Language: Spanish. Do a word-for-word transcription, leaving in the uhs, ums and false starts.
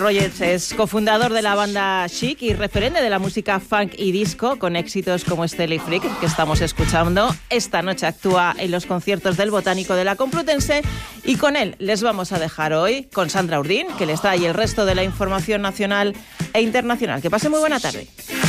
Rogers es cofundador de la banda Chic y referente de la música funk y disco, con éxitos como Stella Freak, que estamos escuchando. Esta noche actúa en los conciertos del Botánico de la Complutense y con él les vamos a dejar hoy con Sandra Urdín, que les trae el resto de la información nacional e internacional. Que pase muy buena tarde.